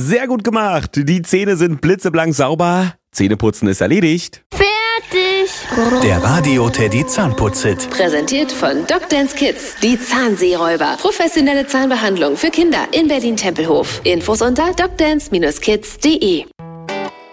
Sehr gut gemacht. Die Zähne sind blitzeblank sauber. Zähneputzen ist erledigt. Fertig. Der Radio Teddy Zahnputz-Hit. Präsentiert von Dr. Kids, die Zahnseeräuber. Professionelle Zahnbehandlung für Kinder in Berlin-Tempelhof. Infos unter docdance-kids.de.